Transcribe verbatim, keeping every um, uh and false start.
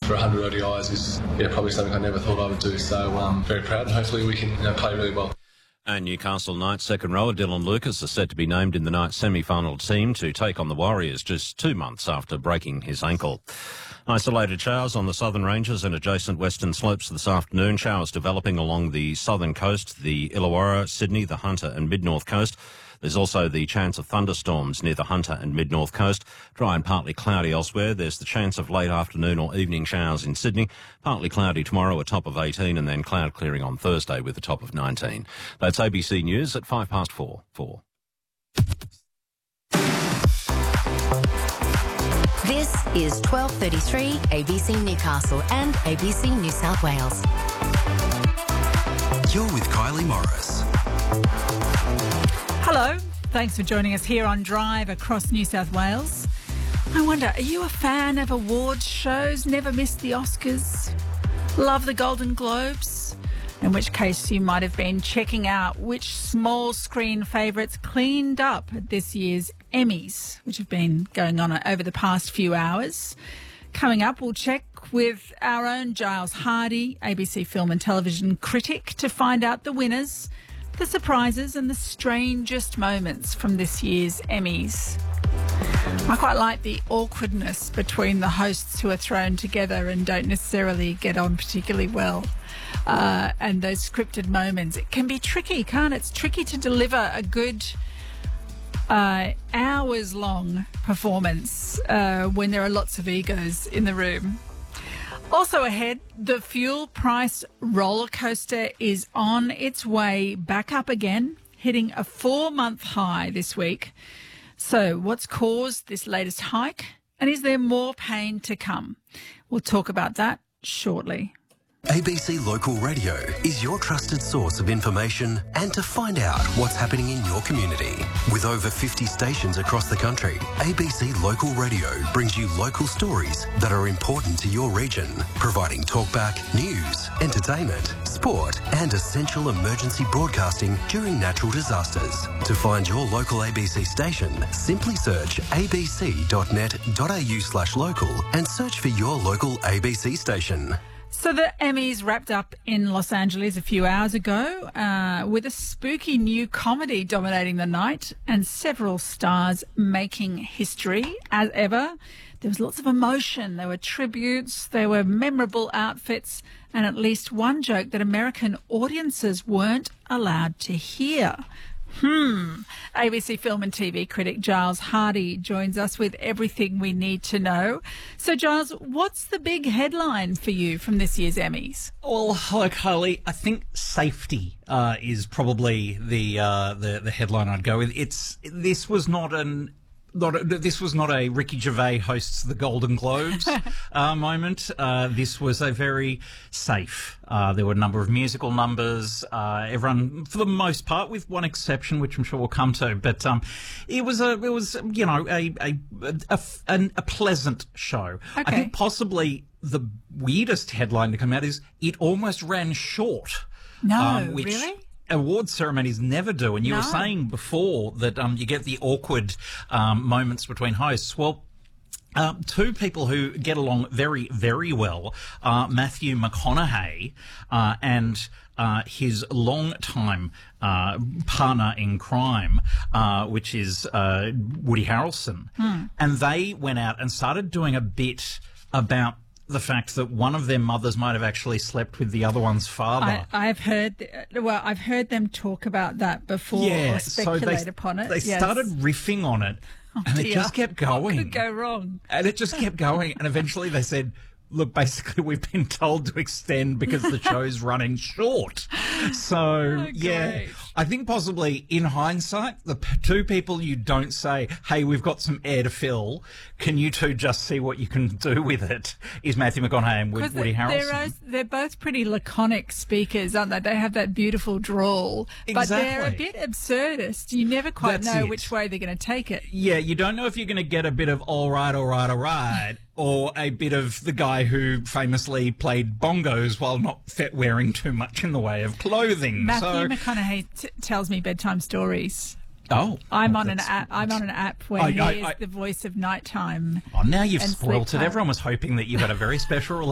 for one hundred O D Is is yeah probably something I never thought I would do. So I'm um, very proud, and hopefully we can you know, play really well. And Newcastle Knights second rower Dylan Lucas is set to be named in the Knights semi-final team to take on the Warriors just two months after breaking his ankle. Isolated showers on the southern ranges and adjacent western slopes this afternoon. Showers developing along the southern coast, the Illawarra, Sydney, the Hunter and mid-north coast. There's also the chance of thunderstorms near the Hunter and mid-north coast. Dry and partly cloudy elsewhere. There's the chance of late afternoon or evening showers in Sydney. Partly cloudy tomorrow, a top of eighteen, and then cloud clearing on Thursday with a top of nineteen. That's A B C News at five past four. Four. This is twelve thirty-three A B C Newcastle and A B C New South Wales. You're with Kylie Morris. Hello, thanks for joining us here on Drive across New South Wales. I wonder, are you a fan of awards shows? Never missed the Oscars? Love the Golden Globes? In which case you might have been checking out which small screen favourites cleaned up at this year's Emmys, which have been going on over the past few hours. Coming up, we'll check with our own Giles Hardy, A B C film and television critic, to find out the winners, the surprises and the strangest moments from this year's Emmys. I quite like the awkwardness between the hosts who are thrown together and don't necessarily get on particularly well. Uh, and those scripted moments. It can be tricky, can't it? It's tricky to deliver a good uh, hours-long performance uh, when there are lots of egos in the room. Also ahead, the fuel price roller coaster is on its way back up again, hitting a four-month high this week. So what's caused this latest hike, and is there more pain to come? We'll talk about that shortly. A B C Local Radio is your trusted source of information and to find out what's happening in your community. With over fifty stations across the country, A B C Local Radio brings you local stories that are important to your region, providing talkback, news, entertainment, sport and essential emergency broadcasting during natural disasters. To find your local A B C station, simply search abc.net.au slash local and search for your local A B C station. So the Emmys wrapped up in Los Angeles a few hours ago uh, with a spooky new comedy dominating the night and several stars making history. As ever, there was lots of emotion. There were tributes, there were memorable outfits, and at least one joke that American audiences weren't allowed to hear. Hmm. A B C film and T V critic Giles Hardy joins us with everything we need to know. So, Giles, what's the big headline for you from this year's Emmys? Well, hello, Kylie. I think safety uh, is probably the, uh, the the headline I'd go with. It's this was not an Not a, this was not a Ricky Gervais hosts the Golden Globes uh, moment. Uh, this was a very safe. Uh, there were a number of musical numbers. Uh, everyone, for the most part, with one exception, which I'm sure we'll come to, but um, it was a it was you know a a a, a, a pleasant show. Okay. I think possibly the weirdest headline to come out is it almost ran short. No, um, which, really? Award ceremonies never do, and you no. were saying before that um, you get the awkward um, moments between hosts. Well, uh, two people who get along very, very well are Matthew McConaughey uh, and uh, his long-time uh, partner in crime, uh, which is uh, Woody Harrelson. Hmm. And they went out and started doing a bit about the fact that one of their mothers might have actually slept with the other one's father. I, I've heard, well, I've heard them talk about that before yeah, or speculate so they, upon it. They yes. started riffing on it, oh, and dear. it just kept going. What could go wrong? And it just kept going, and eventually they said, look, basically we've been told to extend because the show's running short. So, Oh, yeah, great. I think possibly in hindsight, the p- two people you don't say, hey, we've got some air to fill, can you two just see what you can do with it, is Matthew McConaughey and Woody Because Harrelson. they're, they're both pretty laconic speakers, aren't they? They have that beautiful drawl, but they're a Exactly. bit absurdist. You never quite That's know it. which way they're going to take it. Yeah, you don't know if you're going to get a bit of all right, all right, all right, or a bit of the guy who famously played bongos while not fe- wearing too much in the way of clothing. Matthew so, McConaughey t- tells me bedtime stories. oh, I'm well, on an that's- app. I'm on an app where I- he I- is I- the voice of nighttime. Oh, now you've and spoilt sleep it. Everyone was hoping that you had a very special